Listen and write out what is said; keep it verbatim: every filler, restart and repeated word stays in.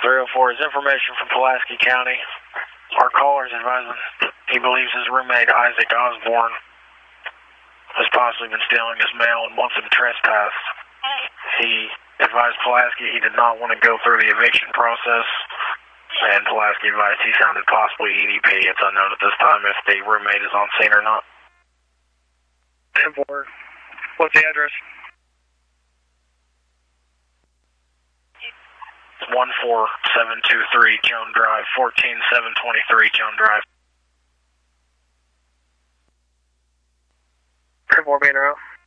three oh four is information from Pulaski County. Our caller is advising he believes his roommate Isaac Osborne has possibly been stealing his mail and wants him trespassed. He advised Pulaski he did not want to go through the eviction process, and Pulaski advised he sounded possibly E D P. It's unknown at this time if the roommate is on scene or not. ten four. What's the address? one four seven two three Joan Drive, fourteen seven twenty-three Joan Drive. ten four being around.